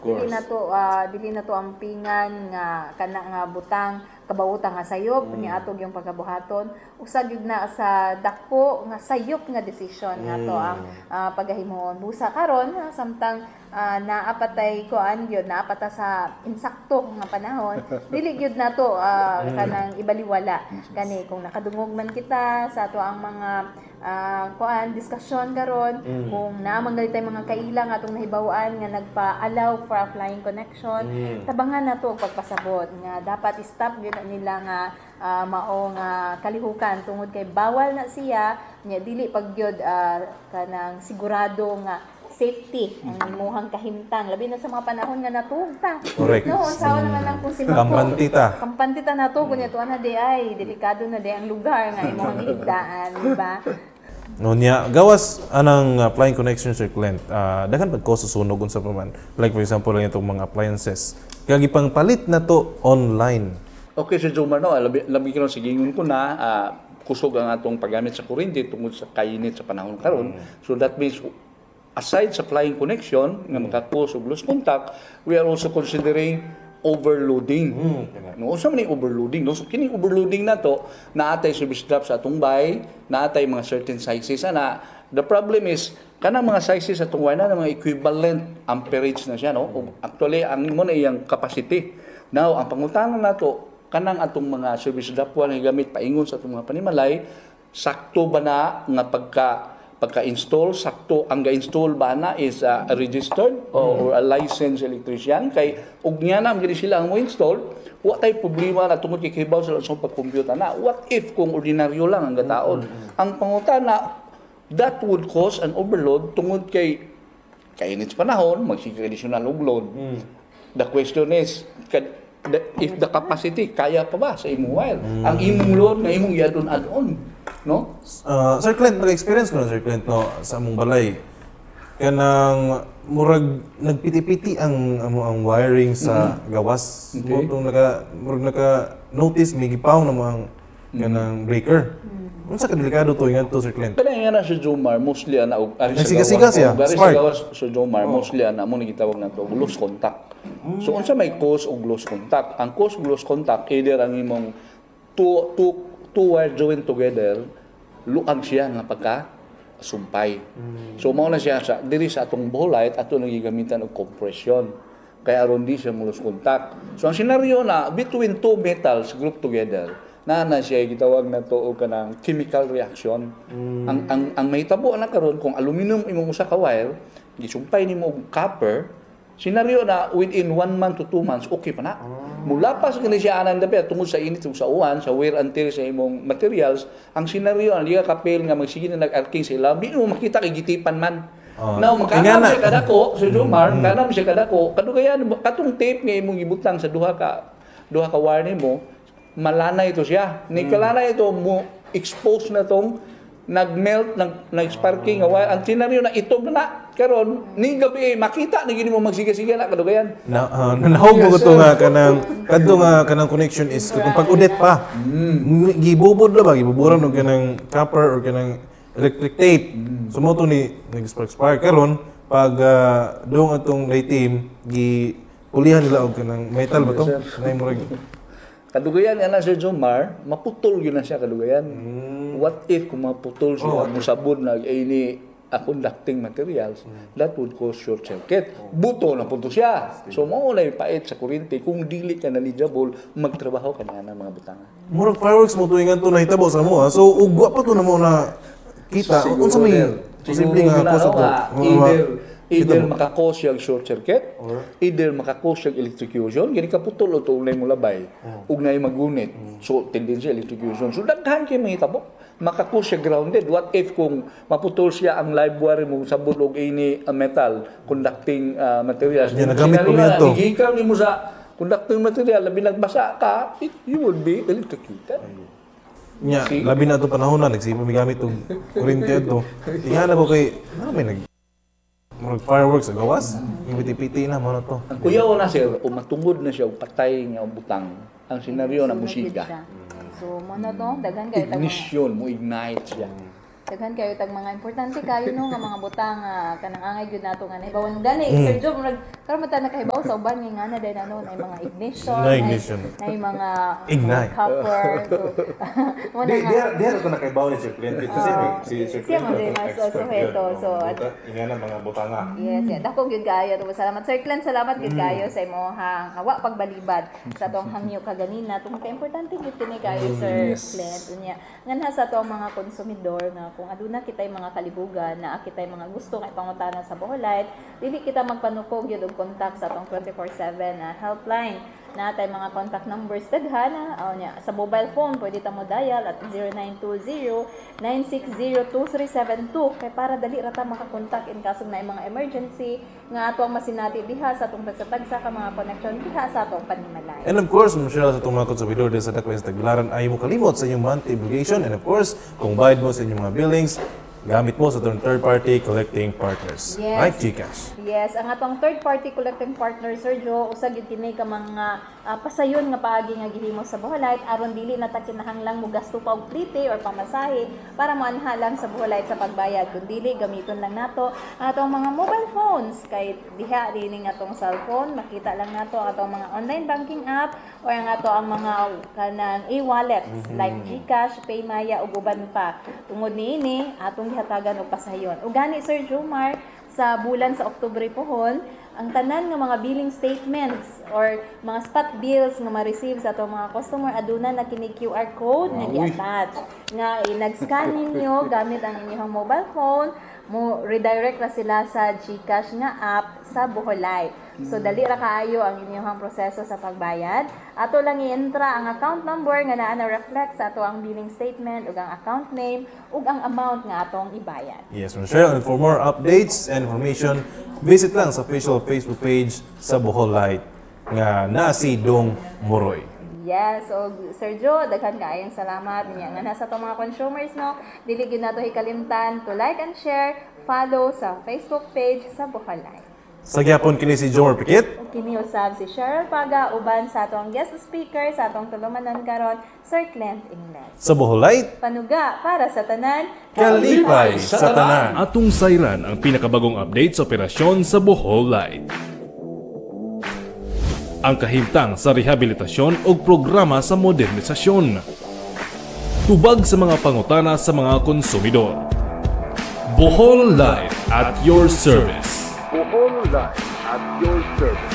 Dili na to ang pingan nga kana nga butang kabawutan nga sayop niya atog yung pagkabuhaton usag gyud na sa dako nga sayop nga desisyon nga to ang pagahimon busa karon samtang naapatay kuan gyud naapata sa insakto nga panahon dili gyud na to kanang ibaliwala kani kung nakadungog man kita sa ato ang mga diskusyon karon kung naamang galit mga kailang atong nahibawan nga nagpa-allow for a flying connection tabangan na to og pagpasabot nga dapat stop gyud nila nga mao nga kalihukan tungod kay bawal na siya nya dili pag gyud kanang sigurado nga safety ang imuhang kahimtang labi na sa mga panahon nga natugta no unsaon naman lang kung si kampantita nato kunya tuan na di ay delikado na di ang lugar nga imuhang higdaan di ba no niya gawas anang flying connection Sir Clint daghan pag ko susunog unsa pa man like for example lang itong mga appliances kag ipang palit na to online. Okay, Sir Jomar, no, labi ko sigingon ko na kusog ang atong paggamit sa kuryente tungod sa kainit sa panahon karon. So that means aside sa flying connection nga maka-cause og lost contact, we are also considering overloading. No, unsa man yung overloading? No, so kining overloading na to naatay service drop sa atong bay, naatay mga certain sizes ana. The problem is kanang mga sizes sa atong wire na mga equivalent amperage na siya, no. Actually ang mo na iyang capacity. Now, ang pangutanan nato kanang atong mga service drop nga gamit paingon sa atong mga panimalay, sakto ba na nga pagka-install, sakto ang ga-install ba na is a registered or a licensed electrician kay ug nya na gani sila ang mo install, wa tay problema na tungod kay kibaw sa pag-computer na. What if kung ordinaryo lang ang gataon? Ang pangutana that would cause an overload tungod kay kainit sa panahon, magsige additional og load. The question is, if the capacity, kaya pa ba sa imong wire? Ang imong load na imong i-add-on, no? Sir Clint, nag-experience ko na Sir Clint, no, sa among balay. Kanang murag nagpiti-piti ang wiring sa gawas. Okay. Murag naka-notice, may gipaw na mga kanang breaker. Unsa ka delikado to ingat to Sir Clint? Kana nga na si Jomar mostly ana og nagsiga siya. Spark. Si Jomar mostly ana mo gitawag na to loose contact. So unsa may cause og loose contact? Ang cause og loose contact either ang imong two wire joined together luag siya nga pagka sumpay. So mao na siya sa diri sa atong bolite ato nang gigamitan og compression. Kaya aron di siya mo loose contact. So ang senaryo na between two metals group together na siya gitawag na to og kanang chemical reaction. Ang mahitabo na karon kung aluminum imong usa ka wire, gisumpay nimo og copper, senaryo na within 1 month to 2 months okay pa na. Mula pa sa kini siya anan dapat tungod sa init ug sa uwan, sa wear and tear sa imong materials, ang senaryo ang liga kapel nga magsige na nag-arcing sa ilabi mo makita kay gitipan man. Now magkanam siya kadako sa Jomar, kanam siya kadako, kadugayan katong tape nga imong gibutang sa duha ka wire nimo malanay ito siya. Nikalanay ito mo expose na tong nagmelt, nag-sparking wire. Ang senaryo na ito na karon ni gabi makita ni gini mo magsiga-siga na kadugayan. Nahog mo to nga kanang connection is kung pag-udit pa. Gibubod la ba gibuburan og kanang copper or kanang electric tape. Sumoto ni nag-spark karon pag doong atong lightim gipulihan nila og kanang metal ba to? Nay murag kadugayan ana Sir Jomar, maputol gyud na siya kadugayan. What if kung maputol siya musabod na ini conducting materials, that would cause short circuit. Buto na punto siya. So mao na pait sa kuryente kung dili ka knowledgeable magtrabaho ka na mga butangan. Murag fireworks mo tuingan to nahitabo sa mo. So ugwa pa to na mo na kita. Unsa may posible nga cause to? Either makakos yung short circuit, either makakos yung electrocution, gani kaputol o ito unay mo labay, ugnay magunit. So, tendency electrocution. So, daghan kayo mahitabo. Makakos siya grounded. What if kung maputol siya ang live wire mo sa bulog ini metal, conducting materials. Yan, nagamit mo yan to. Higikaw mo sa conducting material, labi nagbasa ka, you will be electrocuted. Nya, labi na ito panahon na, nagsipang gamit itong kuryente ito. Tingnan na ko kay, may fireworks sa gawas, yung piti-piti na mo na to. Ang kuyaw na sir, o matungod na siya, o patay nga butang, ang senaryo na musika. So, mo na to, daghan kayo. Ignition, mo ignite siya. Daghan kayo tag mga importante kayo no nga mga butang kanang angay gyud nato nga nahibawan gani Sir Joe karon mata nakahibaw sa uban nga na din ano na mga ignition na mga Ignite. copper so mo na nga Di ito nakaibaw ni Sir Clint kasi si Sir siya Clint man din mas suheto so ingana mga butanga. yes dako gyud kayo salamat Sir Clint salamat gyud kayo sa imong awa pagbalibad sa tong hangyo kaganina tong importante gyud kini kayo Sir Clint unya nganha sa tong mga konsumidor nga kung aduna kitay mga kalibugan na kitay mga gusto nga ipangutana sa Boholite dili kita magpanukog gyud og contact sa atong 24/7 helpline na tay mga contact numbers daghan nya sa mobile phone pwede ta mo dial at 0920-960-2372 kay para dali ra ta makakontak in kaso na mga emergency nga ato ang masinati diha sa atong tagsa-tagsa ka mga connection diha sa atong panimalay. And of course, Michelle, sa itong mga konsumidor din sa Dakwes Tagbilaran, ayaw mo kalimot sa inyong monthly obligation. And of course, kung bayad mo sa inyong mga billings, gamit mo sa itong third-party collecting partners. Yes. Like GCash. Yes, ang atong third-party collecting partner, Sir Joe, usag yun kini ka mga pasayon nga paagi nga gihimo sa Boholite aron dili na ta kinahanglang mo gasto pa og plite or pamasahe para maanha lang sa Boholite sa pagbayad kun dili gamiton lang nato ang atong mga mobile phones kay diha dinhi nga atong cellphone makita lang nato ang atong mga online banking app or ang ato ang mga kanang e-wallets like GCash, Paymaya ug uban pa tungod niini atong gihatagan og pasayon ug gani Sir Jomar sa bulan sa Oktubre pohon ang tanan nga mga billing statements or mga spot bills nga ma-receive sa atong mga customer aduna na kini QR code nga gi-attach nga nag-scan ninyo gamit ang inyong mobile phone mo redirect ra sila sa GCash nga app sa Boholite. So dali ra kaayo ang inyong proseso sa pagbayad. Ato lang i-entra ang account number nga naa na reflect sa ato ang billing statement ug ang account name ug ang amount nga atong ibayad. Yes, Michelle. And for more updates and information, visit lang sa official Facebook page sa Boholite nga naa si Dong Moroy. Yes, so Sir Joe, daghan kaayong salamat niya nga nasa to mga consumers no. Dili gyud nato hikalimtan to like and share, follow sa Facebook page sa Boholite. Sa gyapon kini si Jomar Pikit. Ug kini usab si Cheryl Paga uban sa atong guest speaker sa atong tulumanon karon, Sir Clint Ingles. Sa Boholite, Panuga para sa tanan, kalipay sa tanan. Atong sayran ang pinakabagong update sa operasyon sa Boholite. Ang kahimtang sa rehabilitasyon o programa sa modernisasyon. Tubag sa mga pangutana sa mga konsumidor. Boholite at your service. Boholite at your service.